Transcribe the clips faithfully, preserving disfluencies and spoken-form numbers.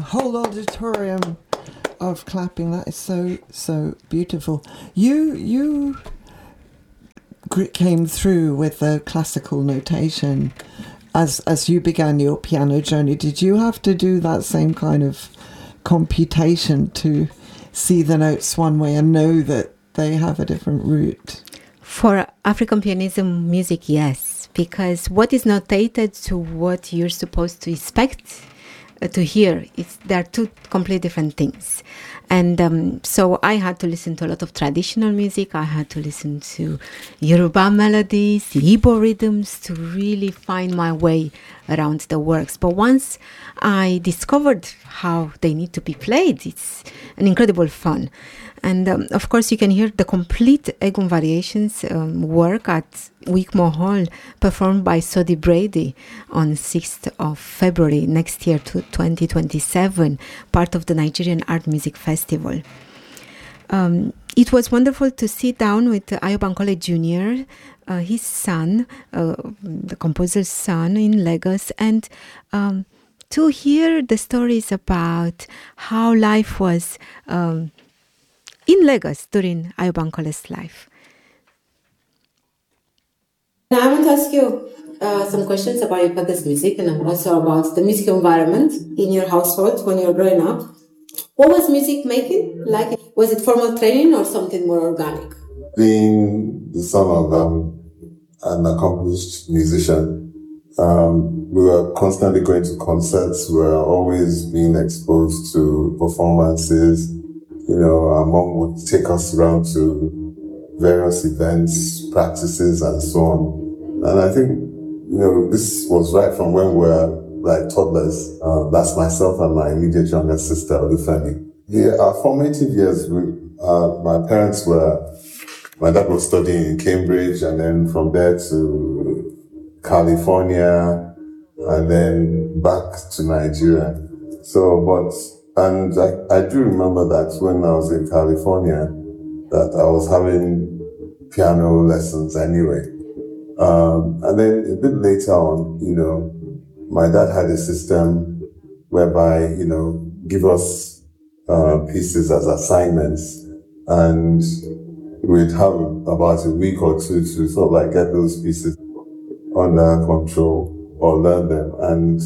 whole auditorium of clapping. That is so, so beautiful. You, you came through with the classical notation as as you began your piano journey. Did you have to do that same kind of computation to see the notes one way and know that they have a different root? For African pianism music, yes, because what is notated to what you're supposed to expect uh, to hear, it's, they are two completely different things. And um, so I had to listen to a lot of traditional music. I had to listen to Yoruba melodies, Igbo rhythms to really find my way around the works. But once I discovered how they need to be played, it's an incredible fun. And um, of course, you can hear the complete Egun Variations um, work at Wigmore Hall, performed by Sodi Brady on sixth of February next year, to twenty twenty-seven, part of the Nigerian Art Music Festival. Um, it was wonderful to sit down with uh, Ayo Bankole Junior, uh, his son, uh, the composer's son in Lagos, and um, to hear the stories about how life was um, in Lagos during Ayo Bankole's life. Now I want to ask you uh, some questions about your father's music and also about the music environment in your household when you were growing up. What was music making like? Was it formal training or something more organic? Being the son of um, an accomplished musician, um, we were constantly going to concerts. We were always being exposed to performances. You know, our mom would take us around to various events, practices, and so on. And I think, you know, this was right from when we were like toddlers. Uh, that's myself and my immediate younger sister, Olufemi. Yeah, our formative years, we, uh, my parents were, my dad was studying in Cambridge, and then from there to California, and then back to Nigeria. So, but And I, I do remember that when I was in California, that I was having piano lessons anyway. Um, and then a bit later on, you know, my dad had a system whereby, you know, give us uh, pieces as assignments, and we'd have about a week or two to sort of like get those pieces under control or learn them. And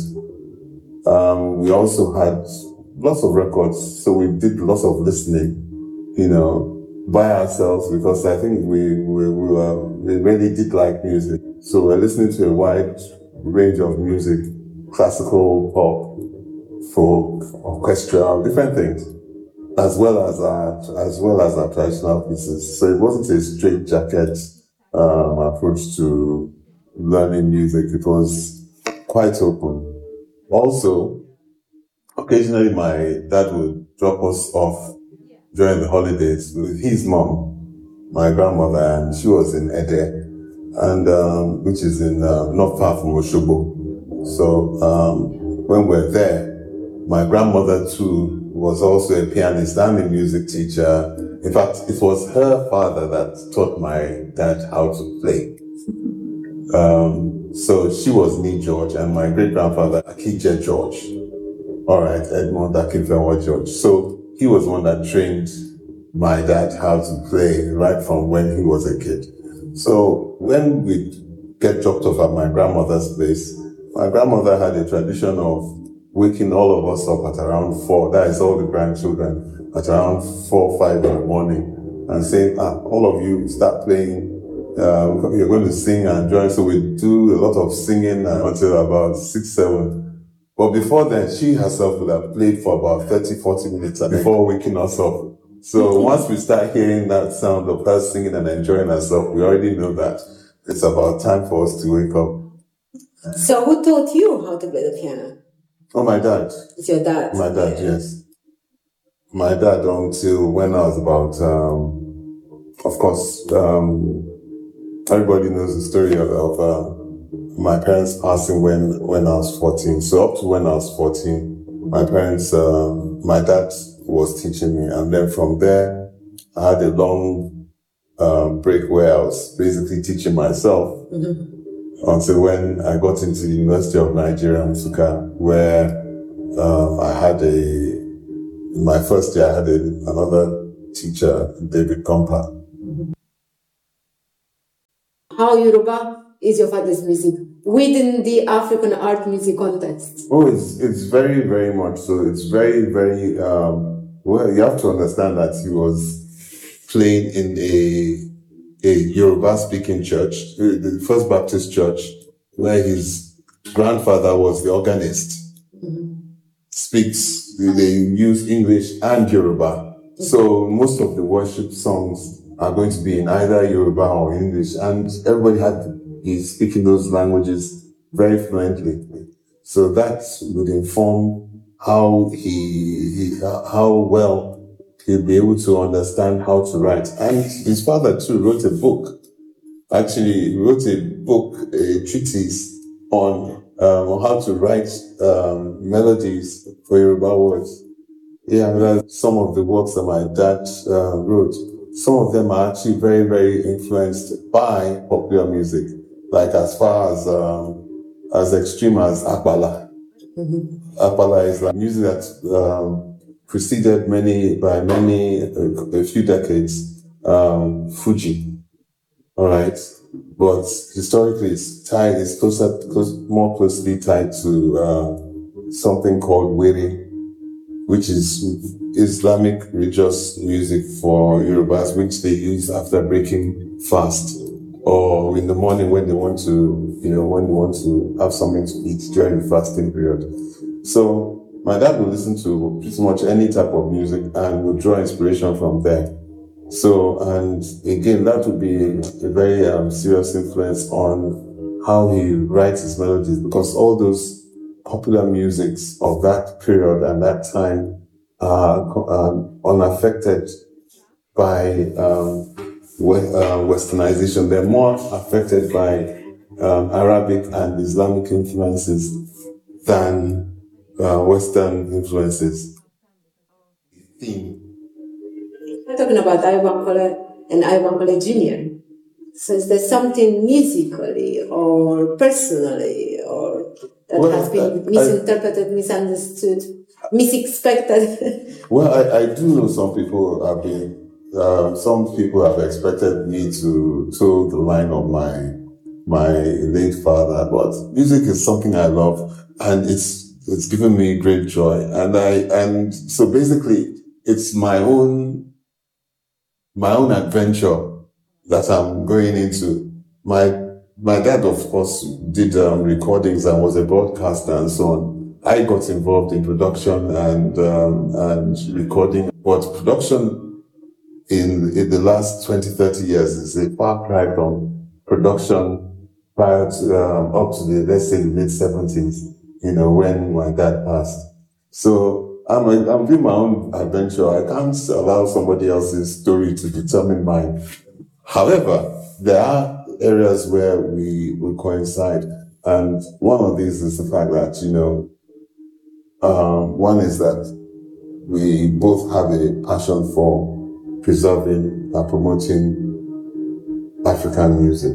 um, we also had lots of records, so we did lots of listening, you know, by ourselves, because I think we we, we, were, we really did like music. So we're listening to a wide range of music, classical, pop, folk, orchestral, different things, as well as our as well as our traditional pieces. So it wasn't a straitjacket um, approach to learning music. It was quite open. Also, occasionally, my dad would drop us off during the holidays with his mom, my grandmother, and she was in Ede, and um, which is in uh, not far from Oshobo. So um, when we're there, my grandmother too was also a pianist and a music teacher. In fact, it was her father that taught my dad how to play. Um, so she was Nee George, and my great grandfather Akije George. All right, Edmond Akinfenwa George. So he was one that trained my dad how to play right from when he was a kid. So when we get dropped off at my grandmother's place, my grandmother had a tradition of waking all of us up at around four. That is all the grandchildren at around four, five in the morning, and saying, "Ah, all of you start playing. Uh, you're going to sing and join." So we do a lot of singing until about six, seven. But before then, she herself would have played for about thirty, forty minutes before waking us up. So once we start hearing that sound of her singing and enjoying herself, we already know that it's about time for us to wake up. So who taught you how to play the piano? Oh, my dad. It's your dad? My dad, yes. My dad until when I was about, um, of course, um, everybody knows the story of, of uh, my parents passing when, when I was fourteen. So up to when I was fourteen, my parents, uh, my dad was teaching me. And then from there, I had a long um, break where I was basically teaching myself mm-hmm. until when I got into the University of Nigeria, Nsukka, where uh, I had a, in my first year, I had a, another teacher, David Compa. How Yoruba is your father's music within the African art music context? Oh, it's it's very, very much so. It's very, very, um, well, you have to understand that he was playing in a a Yoruba-speaking church, the First Baptist Church, where his grandfather was the organist. Mm-hmm. Speaks, they use English and Yoruba. Mm-hmm. So most of the worship songs are going to be in either Yoruba or English, and everybody had he's speaking those languages very fluently. So that would inform how he, he how well he'll be able to understand how to write. And his father too wrote a book. Actually, he wrote a book, a treatise on um, how to write um, melodies for Yoruba words. Yeah, and some of the works that my dad uh, wrote, some of them are actually very, very influenced by popular music, like as far as um, as extreme as Akbala. Mm-hmm. Akbala is like music that um, preceded many, by many, a, a few decades, um, Fuji. All right. But historically, it's tied, it's closer, close, more closely tied to uh, something called Were, which is Islamic religious music for Yorubas, which they use after breaking fast or in the morning when they want to, you know, when they want to have something to eat during the fasting period. So my dad would listen to pretty much any type of music and would draw inspiration from there. So, and again, that would be a very um, serious influence on how he writes his melodies, because all those popular musics of that period and that time are um, unaffected by um, we- uh, westernization. They're more affected by um, Arabic and Islamic influences than uh, Western influences. Theme. We're talking about Ayo Bankole and Ayo Bankole Junior So is there something musically or personally or that well, has been I, misinterpreted, I, misunderstood, misexpected? Well, I, I do know some people have been, um, some people have expected me to toe the line of my my late father, but music is something I love, and it's it's given me great joy, and I and so basically it's my own. My own adventure that I'm going into. My my dad, of course, did um, recordings and was a broadcaster and so on. I got involved in production and um, and recording, but production in in the last twenty, thirty years is a far cry from production prior to um, up to the, let's say, the mid seventies. You know, when my dad passed. So. I'm, a, I'm doing my own adventure. I can't allow somebody else's story to determine mine. However, there are areas where we will coincide. And one of these is the fact that, you know, um, one is that we both have a passion for preserving and promoting African music,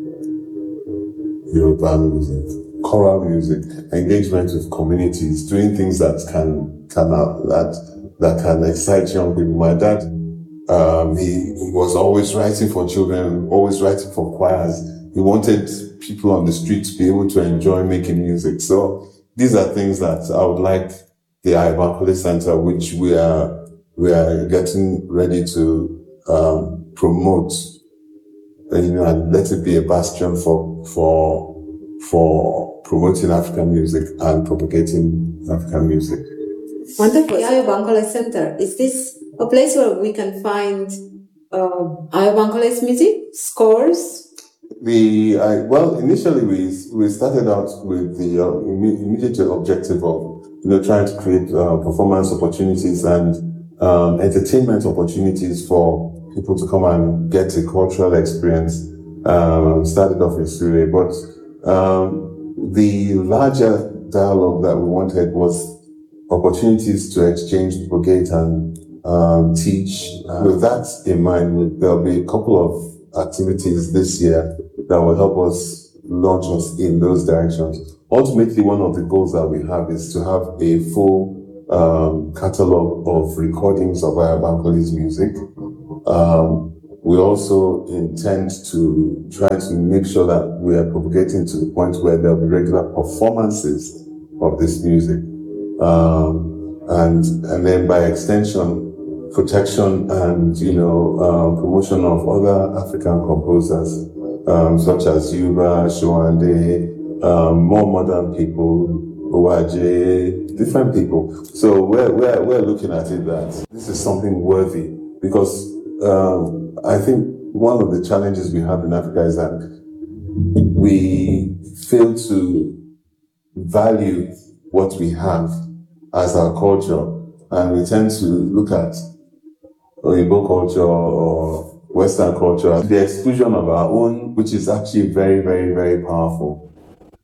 Yoruba music, choral music, engagement with communities, doing things that can can uh, that that can excite young people. My dad, um, he was always writing for children, always writing for choirs. He wanted people on the street to be able to enjoy making music. So these are things that I would like the Ayo Bankole Center, which we are we are getting ready to um, promote, you know, and let it be a bastion for for for promoting African music and propagating African music. Wonderful. The Ayo Bankole Center, is this a place where we can find um, Ayo Bankole's music, scores? The I, well, initially we we started out with the uh, immediate objective of, you know, trying to create uh, performance opportunities and um, entertainment opportunities for people to come and get a cultural experience. Um, started off in Surrey, but um, the larger dialogue that we wanted was opportunities to exchange, propagate, and um, teach. Uh, with that in mind, there'll be a couple of activities this year that will help us launch us in those directions. ultimately, one of the goals that we have is to have a full um, catalog of recordings of Ayabankole's music. Um, we also intend to try to make sure that we are propagating to the point where there will be regular performances of this music. Um, and, and then by extension, protection and, you know, um, promotion of other African composers, um, such as Yuba, Showande, um, more modern people, Owaje, different people. So we're, we're, we're looking at it that this is something worthy, because um, I think one of the challenges we have in Africa is that we fail to value what we have as our culture, and we tend to look at Igbo culture or Western culture, the exclusion of our own, which is actually very, very, very powerful.